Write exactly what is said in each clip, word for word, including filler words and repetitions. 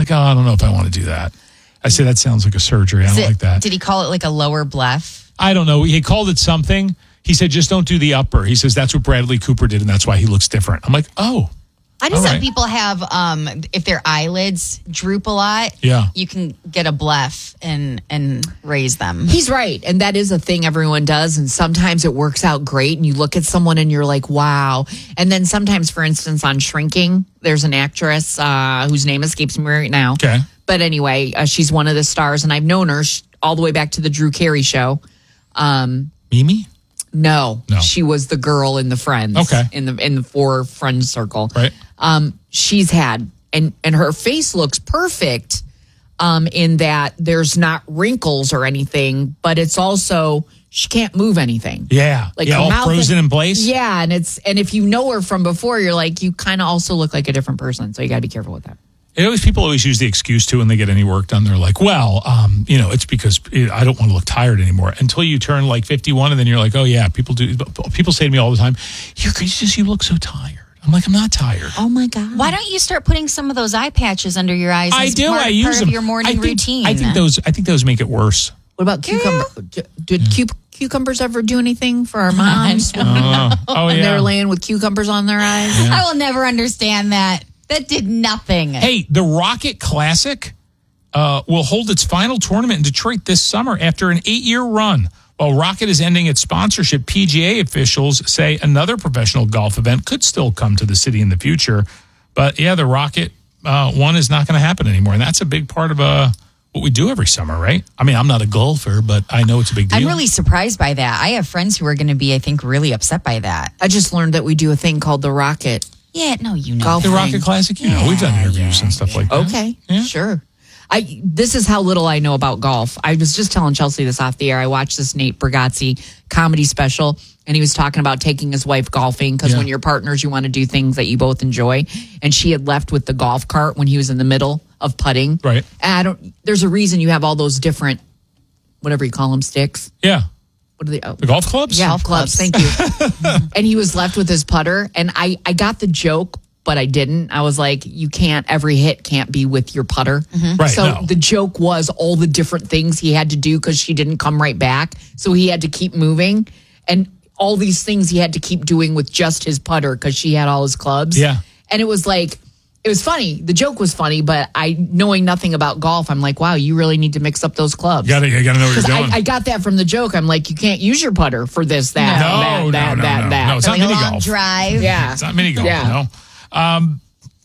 like, oh, I don't know if I want to do that. I say that sounds like a surgery. I don't it, like that. Did he call it like a lower bleph? I don't know. He called it something. He said, just don't do the upper. He says that's what Bradley Cooper did, and that's why he looks different. I'm like, oh. I know all some right. people have, um, if their eyelids droop a lot, Yeah. you can get a bleph and and raise them. He's right. And that is a thing everyone does. And sometimes it works out great. And you look at someone and you're like, wow. And then sometimes, for instance, on Shrinking, there's an actress uh, whose name escapes me right now. Okay. But anyway, uh, she's one of the stars. And I've known her sh- all the way back to the Drew Carey show. Um, Mimi? no, No. she was the girl in the Friends. Okay. In the in the four Friends circle. Right. Um, she's had, and, and her face looks perfect um, in that there's not wrinkles or anything, but it's also, she can't move anything. Yeah. Like yeah, her all mouth frozen and- in place? Yeah, and it's and if you know her from before, you're like, you kind of also look like a different person, so you got to be careful with that. It always people always use the excuse too when they get any work done. They're like, well, um, you know, it's because I don't want to look tired anymore. Until you turn like fifty-one, and then you're like, oh yeah, people do. People say to me all the time, "You're just you look so tired." I'm like, I'm not tired. Oh my god! Why don't you start putting some of those eye patches under your eyes? I as do. Part, I use part them. of your morning I think, routine. I think those. I think those make it worse. What about cucumber? D- Did cu- cucumbers ever do anything for our moms when, Uh, oh when yeah. they were laying with cucumbers on their eyes? I will never understand that. That did nothing. Hey, the Rocket Classic uh, will hold its final tournament in Detroit this summer after an eight-year run. While Rocket is ending its sponsorship, P G A officials say another professional golf event could still come to the city in the future. But yeah, the Rocket uh, one is not going to happen anymore. And that's a big part of uh, what we do every summer, right? I mean, I'm not a golfer, but I know it's a big deal. I'm really surprised by that. I have friends who are going to be, I think, really upset by that. I just learned that we do a thing called the Rocket. Yeah, no, you know. Golf the thing. Rocket Classic, you know, we've done interviews yeah, and stuff like that. Okay, Yeah. sure. I this is how little I know about golf. I was just telling Chelsea this off the air. I watched this Nate Bargatze comedy special, and he was talking about taking his wife golfing because Yeah. when you're partners, you want to do things that you both enjoy. And she had left with the golf cart when he was in the middle of putting. Right. And I don't. There's a reason you have all those different, whatever you call them, sticks. Yeah. What are they? Oh, The golf clubs? yeah, Golf clubs. clubs. Thank you. And he was left with his putter, and I I got the joke, but I didn't. I was like, you can't, every hit can't be with your putter. Right, So no. the joke was all the different things he had to do because she didn't come right back. So he had to keep moving. And all these things he had to keep doing with just his putter because she had all his clubs. Yeah. And it was like, it was funny. The joke was funny, but I, knowing nothing about golf, I'm like, wow, you really need to mix up those clubs. You gotta, you gotta know what you're 'Cause doing. I, I got that from the joke. I'm like, you can't use your putter for this, that, No, that, no, that, no, that, no. that. No, it's not like a mini long golf. drive. Yeah. It's not mini golf, Yeah. no. Um,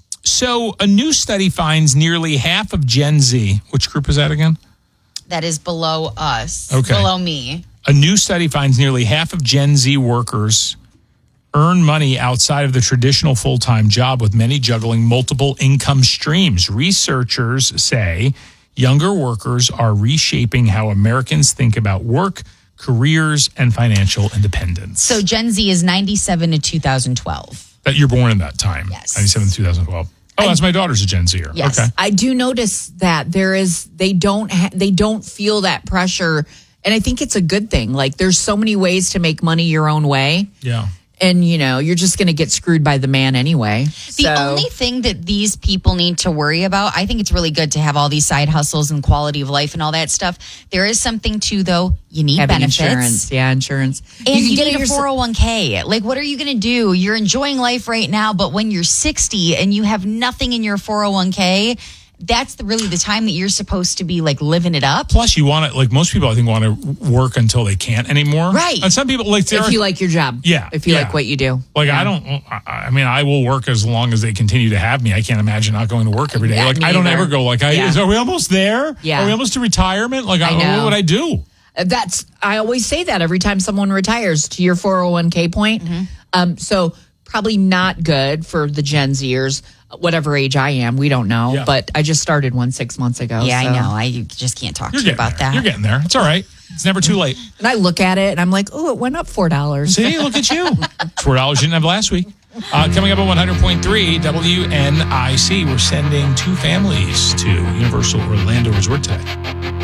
so a new study finds nearly half of Gen Z, which group is that again? That is below us. Okay. Below me. A new study finds nearly half of Gen Z workers earn money outside of the traditional full-time job, with many juggling multiple income streams. Researchers say younger workers are reshaping how Americans think about work, careers, and financial independence. So Gen Z is ninety-seven to two thousand twelve. That you're born in that time. Yes. ninety-seven to twenty twelve. Oh, that's my daughter's a Gen Zer. Yes. Okay. I do notice that there is, they don't, ha- they don't feel that pressure. And I think it's a good thing. Like there's so many ways to make money your own way. Yeah. And, you know, you're just going to get screwed by the man anyway. The So- only thing that these people need to worry about, I think it's really good to have all these side hustles and quality of life and all that stuff. There is something to, though, you need having benefits. insurance. Yeah, insurance. And you, can need a yourse- four oh one k. Like, what are you going to do? You're enjoying life right now, but when you're sixty and you have nothing in your four oh one k, that's the, really the time that you're supposed to be, like, living it up. Plus, you want to, like most people, I think, want to work until they can't anymore. Right. And some people, like, there If are- you like your job. Yeah, If you yeah. like what you do. Like, Yeah. I don't, I I mean, I will work as long as they continue to have me. I can't imagine not going to work every day. Yeah, like, me I don't either. ever go, like, I, Yeah. is, are we almost there? Yeah. Are we almost to retirement? Like, I, I know. what would I do? That's, I always say that every time someone retires, to your four oh one k point. Um, so probably not good for the Gen Zers, whatever age I am. We don't know, Yeah. but I just started one six months ago. Yeah, so- I know. I just can't talk You're to you getting about there. that. You're getting there. It's all right. It's never too late. And I look at it and I'm like, oh, it went up four dollars. See, look at you. four dollars you didn't have last week. Uh, coming up at one hundred point three W N I C, we're sending two families to Universal Orlando Resort today.